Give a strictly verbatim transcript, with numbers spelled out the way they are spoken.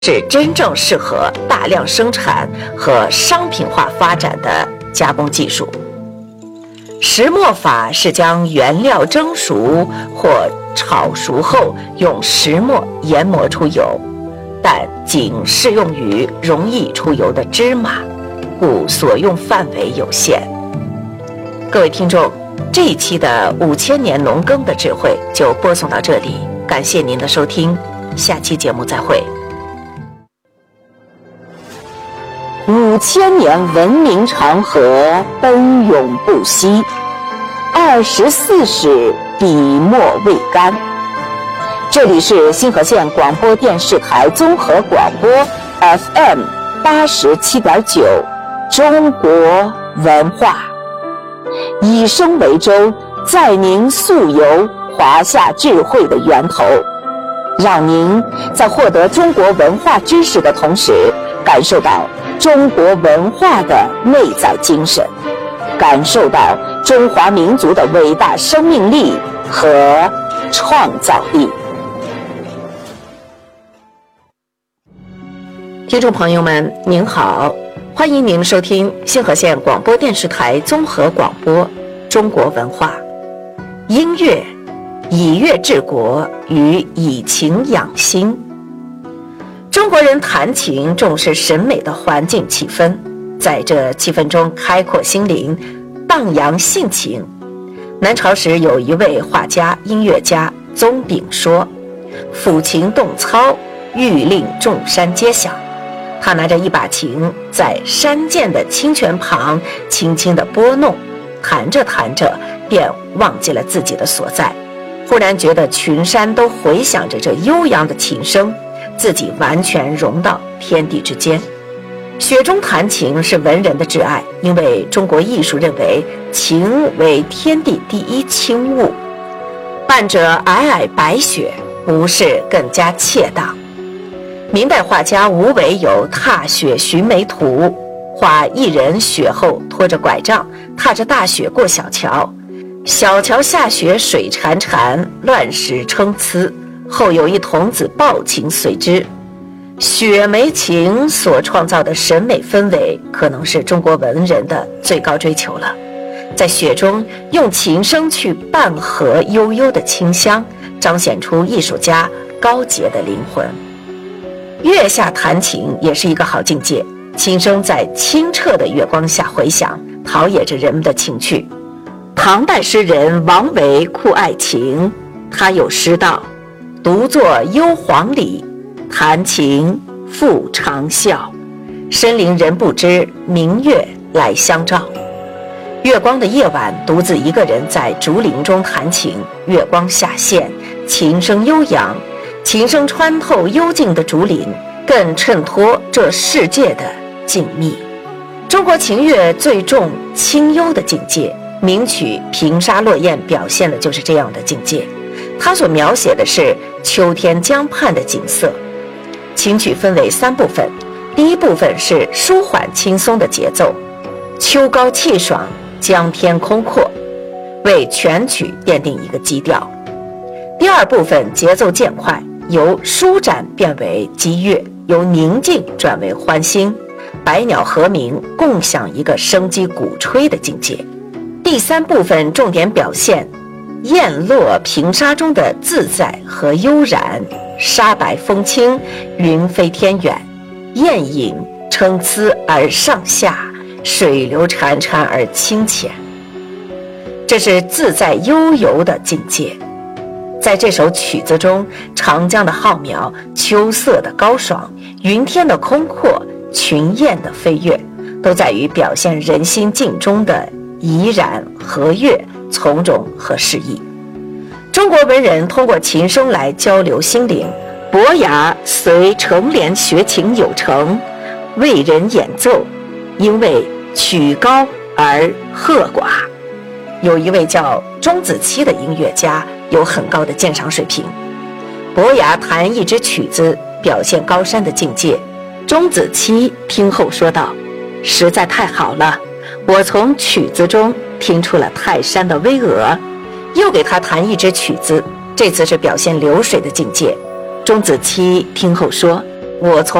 是真正适合大量生产和商品化发展的加工技术。石磨法是将原料蒸熟或炒熟后用石磨研磨出油，但仅适用于容易出油的芝麻，故所用范围有限。各位听众，这一期的五千年农耕的智慧就播送到这里，感谢您的收听，下期节目再会。 五千年文明长河奔涌不息，二十四史笔墨未干。这里是新河县广播电视台综合广播 F M 八十七点九，中国文化，以声为舟，载您溯游华夏智慧的源头，让您在获得中国文化知识的同时，感受到中国文化的内在精神，感受到中华民族的伟大生命力和创造力。 听众朋友们您好，欢迎您收听新河县广播电视台综合广播中国文化。音乐以乐治国与以情养心。中国人弹琴重视审美的环境气氛，在这气氛中开阔心灵，荡扬性情。南朝时有一位画家音乐家宗炳说，抚琴动操，欲令众山皆响。他拿着一把琴，在山涧的清泉旁轻轻地拨弄，弹着弹着便忘记了自己的所在，忽然觉得群山都回响着这悠扬的琴声，自己完全融到天地之间。雪中弹琴是文人的挚爱，因为中国艺术认为琴为天地第一清物，伴着皑皑白雪，不是更加切当。明代画家吴伟有《踏雪寻梅图》，画一人雪后拖着拐杖，踏着大雪过小桥，小桥下雪水潺潺，乱石参差，后有一童子抱琴随之。雪梅琴所创造的审美氛围，可能是中国文人的最高追求了。在雪中用琴声去伴和悠悠的清香，彰显出艺术家高洁的灵魂。月下弹琴也是一个好境界，琴声在清澈的月光下回响，陶冶着人们的情趣。唐代诗人王维酷爱琴，他有诗道：独坐幽篁里，弹琴复长啸，深林人不知，明月来相照。月光的夜晚，独自一个人在竹林中弹琴，月光下陷，琴声悠扬，琴声穿透幽静的竹林，更衬托这世界的静谧。中国琴乐最重清幽的境界，名曲《平沙落雁》表现的就是这样的境界。它所描写的是秋天江畔的景色。琴曲分为三部分，第一部分是舒缓轻松的节奏，秋高气爽，江天空阔，为全曲奠定一个基调。第二部分节奏渐快，由舒展变为激越，由宁静转为欢欣，百鸟和鸣，共享一个生机鼓吹的境界。第三部分重点表现雁落平沙中的自在和悠然，沙白风轻，云飞天远，雁影参差而上下，水流潺潺而清浅。这是自在悠游的境界。在这首曲子中，长江的浩渺，秋色的高爽，云天的空阔，群雁的飞跃，都在于表现人心境中的怡然和悦，从容和适意。中国文人通过琴声来交流心灵。伯牙随成莲学琴有成，为人演奏，因为曲高而和寡。有一位叫钟子期的音乐家，有很高的鉴赏水平。伯牙弹一支曲子，表现高山的境界。钟子期听后说道：实在太好了，我从曲子中听出了泰山的巍峨。又给他弹一支曲子，这次是表现流水的境界。钟子期听后说： 我从